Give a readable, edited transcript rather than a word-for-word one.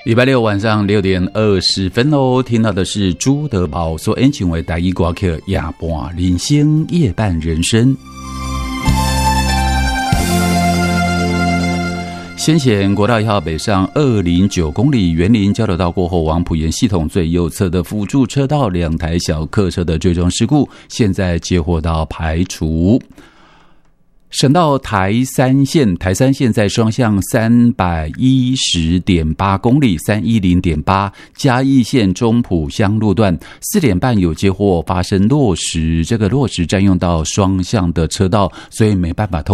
礼拜六晚上6:20哦，听到的是朱德宝所演唱的台语歌曲《夜半人生夜半人生》。先前国道1号北上209公里园林交流道过后，往埔盐系统最右侧的辅助车道2台小客车的追撞事故，现在接获到排除。省道台三线在双向310.8公里310.8，嘉义县中埔乡路段4点半有接获发生落石，这个落石占用到双向的车道，所以没办法通